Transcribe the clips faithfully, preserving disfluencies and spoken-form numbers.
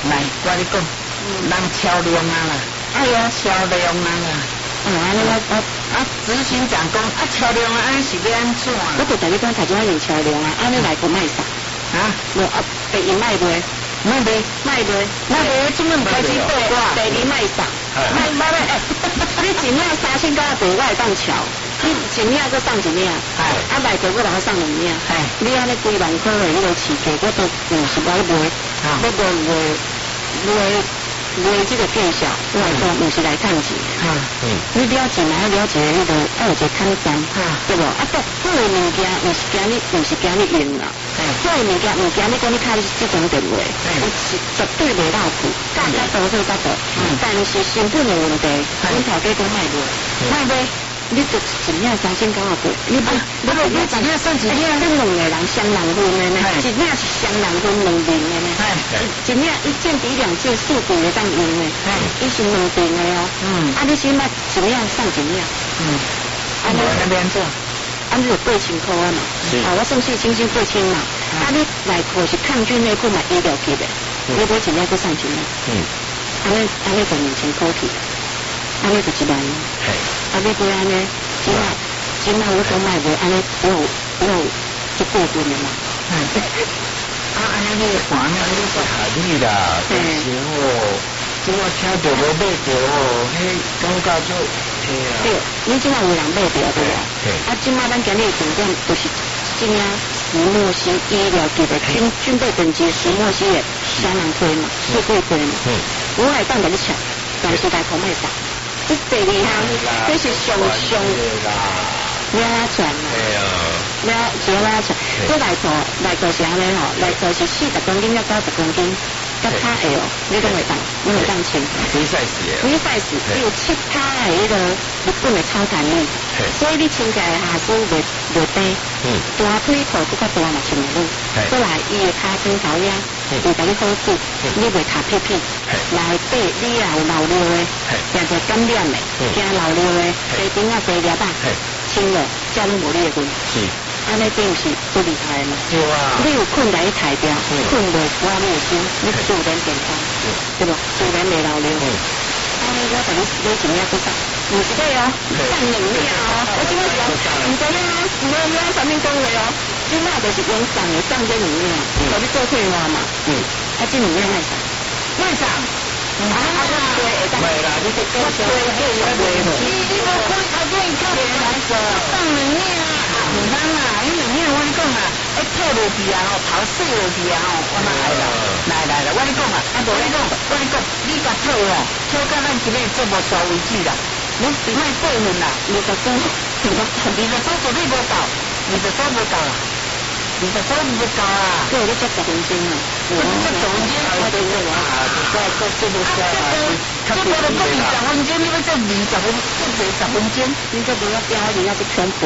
来，我跟你讲，人超量啊啦，哎呀，超量啊啦。嗯，安尼我我啊，执行长讲啊，超量啊，安是要安怎？ 我就同你讲，头先我用超量啊，安尼来个卖啥？ 啊， 无啊，第一卖卖， 卖卖卖卖， 卖卖，怎么唔开始报我？ 第二卖啥？卖卖卖，你一领三千九百，我会当超。你一领搁送一领，啊来个我来送两领。你安尼几万块的迄个市价，我都五十块卖，要卖卖卖。卖这个见效，我来讲，唔是来趁钱。嗯，你了钱来了钱，迄个要有一个看站，对无？啊，不，好的物件，唔是惊你，唔是惊你用啦。好的物件，唔惊你讲你开这种电话，是绝对袂落去，价格多少价格。但是成本的问题，阮头家讲卖卖，卖卖。你就一领三千九百块，你不，你不，你一领算一领，你两个人双人份的呢，一领是双人份两面的呢，一领一件比两件数倍的当用的，伊是两面的哦。嗯，啊，你先买一领送一领。嗯， 啊，你那边做， 啊，你就八千块啊嘛，啊，我算是清清八千嘛，啊，你内裤是抗菌内裤嘛，医疗级的，你买一领再送一领。嗯，安尼安尼就两千块去，安尼就一万。啊，你不安尼，今晚今晚我讲卖无安尼，有有就过分了嘛。嗯。 啊，安尼你看呢？你说合理啦，但是哦，今晚听到无买到哦，迄感觉就嘿啊。 对，你今晚有人买到对无？啊，今晚咱今日重点就是今领石墨烯医疗级的军军备等级石墨烯的双人盔嘛，四贵盔嘛。嗯。我来当给你抢，但是大口卖啥？这第二项，这是上上了船啦，了了了船，这内头内头是安尼吼，内头是四十公斤到九十公斤，甲拍下哦，你都会当，你会当穿。 非赛事的。 非赛事有七拍的迄个日本的超弹力，所以你穿起来下身袂袂低，大腿裤更较大嘛穿袂落，再来伊的骹跟头领，伊甲你好顾，你袂卡屁屁。内底你也有流尿的，定做感染的，惊流尿的，地顶啊地粒啊，穿了遮拢无你的份。是，安尼顶是最厉害的嘛。对啊。你有困在一台标，困袂我你有心，你自然健康，对不？自然袂流尿。安尼我等你买一领去送，唔是对哦，送两领哦。我今仔是唔知影啊，唔知影啥物讲话哦。今仔就是讲送的送这两领，互你做退换嘛。嗯。啊，这两领卖啥？卖啥？啊， 卖啦，你这我吹这也卖好。你你无看头先叫人来做， 送两领啊，唔通啊，迄两领我跟你讲啊，一套落去啊吼，头洗落去啊吼，我哪来啦？来来来，我跟你讲啊，啊无你讲，我跟你讲，你甲套哦，套到咱今日做无收为止啦，你只卖过分啦，二十组，二十组绝对无够，二十组无够啦。二十组唔够啊！ 对，你做十分钟啊！ 我这十分钟我都做啊，再再做不下啊！这个都不二十分钟，你要做二十分，做做十分钟， 你这不要标，人家是偏颇。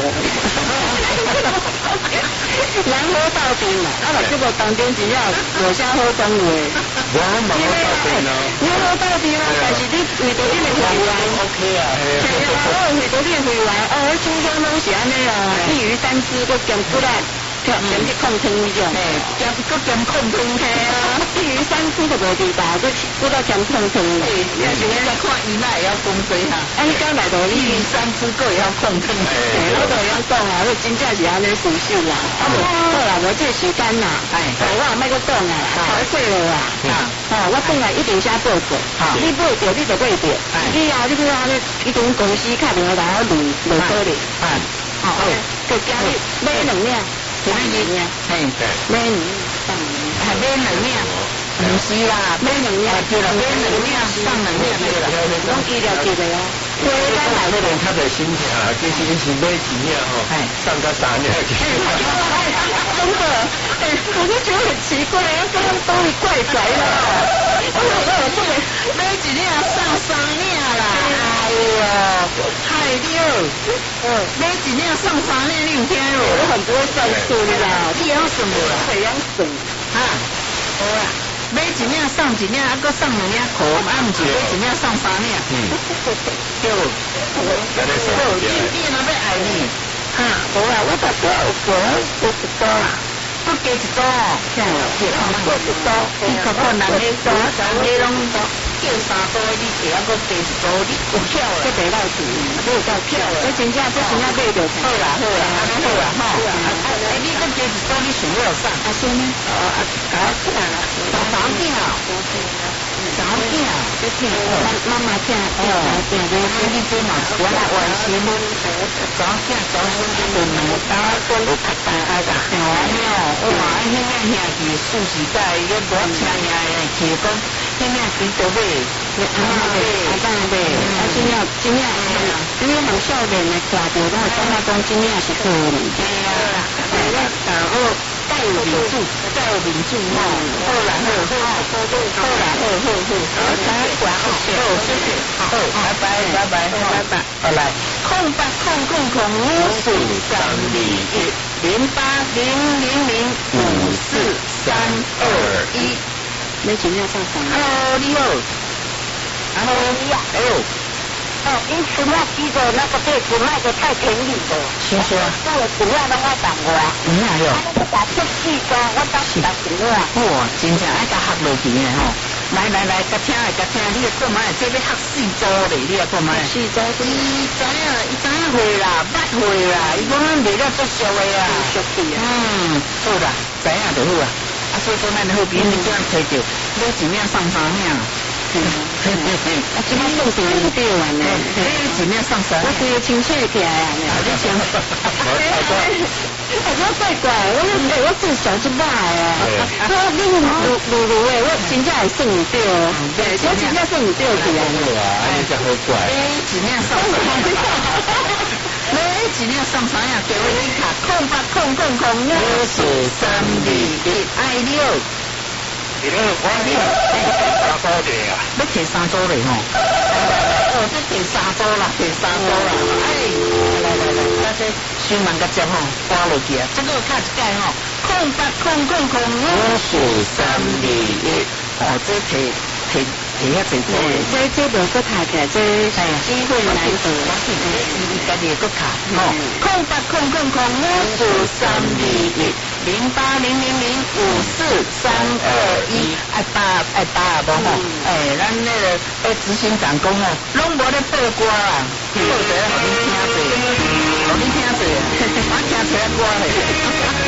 人好到底嘛，啊嘛，这个当中只要有啥好讲话。 我冇好到底咯。 你好到底啦，但是你为到你的会员 ，OK 啊， 系啊，我为到你的会员，哦，我初中拢是安尼啊，一鱼三吃，搁兼骨力。兼去控汤迄种， 兼搁兼控汤嘿啊，一鱼三吃就无地道，搁搁到兼控汤嘞。 你是你来看伊那也要讲多哈， 啊，你讲来到一鱼三吃搁也要控汤， 我都会晓讲啊，你真正是安尼事实啦。啊无，好啦，无这时间啦，哎，我也莫搁讲啊，头洗了啦，哦，我转来一定写报告，你买着你就买着，你啊，你去安尼，伊从公司打电话来我问，无可能，哦，就叫你买两领。买两领，嘿，买两领，送两领， 还买两领，唔是啦，买两领，对啦，买两领，送两领对啦， 拢医疗级的哦。 所以咱来这种他的心情啊，其实是买几领吼，上个三领。 真的，哎，我就觉得很奇怪，刚刚兜里怪怪的。我我这个买几领上三领啦，哎呦，害了，嗯，买几领上三领，你有听无？ 我很不会算数的啦， 你要什么啦？ 会要省啊，好啦。买一领送一领，啊，搁送两领裤，啊，毋是买一领送三领，嗯，对，对，你你若要爱你， 哈，无啦，我大哥有过，我不多啦， 不加一组哦，这样这看嘛，一组，你看看人个组，人个拢叫三组，你会还佫加一组，你有巧啦， 这得到钱，这有够巧啦，这真正这真正买着钱。 好啦好啦，安尼好啦吼，哎你佫加一组，你想要啥？ 啊是呢， 哦啊，搞起来啦，找找囝啊，找囝啊， 这听妈妈妈听听听听， 你这嘛是我外心，找囝找孙子都能打跟你拍打啊个，哦哟，哇，迄个兄弟数时代，个多听呀去讲，迄个几多买， 啊对，啊当然对，啊真正真正，你好少年的看到，都会感觉讲真正是可怜。 对啊，对啦，然后带有民主，带有民主吼，好啦好，好，好啦好好好，好，大家管好，好谢谢，好，拜拜拜拜拜拜，好来，空八空空空五四三二一零八零零零五四三二一。 你真正上山。 Hello， 你好。Hello， 你好。哎呦。 哦，因此那记得那个地址卖的太便宜了。 先说。 那我怎样的我讲我。 嗯啊哟。 那个打出去的，我当时来怎样？ 哇，真正爱甲合落去的吼。来来来，甲听甲听，你个干嘛？这要合四组嘞，你个干嘛？ 四组。 伊知影，伊知影会啦，捌会啦，伊讲咱卖了足俗的啦。 俗气啊。 嗯，好啦，知影就好啊。啊，所以说咱好比你这样找着，你一命送三命。 嗯，啊，这摆送上唔对完呢， 你一命送三。 我规个清醒起来啊，你讲。我说怪怪，我那哎，我至少一摆啊。我你如如如诶，我真正会算唔对哦，我真正算唔对起来。 啊，安尼才好怪。 哎，一命送三。你一命送三呀？给我一卡空八空空空五四三二一，爱六。 你那个光你三组的啊？ 要摕三组嘞吼。哦，这摕三组啦，摕三组啦。哎，来来来，大家先慢个接吼，挂落去啊。这个卡一盖吼，空八空空空五四三二一。哦，这摕摕摕遐济组嘞。 这这无搁卡起来，这机会难得。 我是这伊家己搁卡。哦，空八空空空五四三二一。零八零零零五四三二一，爱八爱八啊，无吼，哎，咱那个诶执行长讲哦，拢无咧报歌啦，报者互你听者，互你听者，我听出来歌嘞。